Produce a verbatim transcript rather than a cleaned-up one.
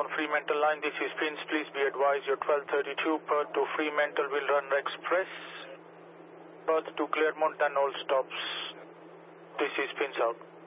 on Fremantle line. This is Prince. Please be advised your twelve thirty-two Perth to Fremantle will run express. Perth to Claremont and all stops. This is Prince out.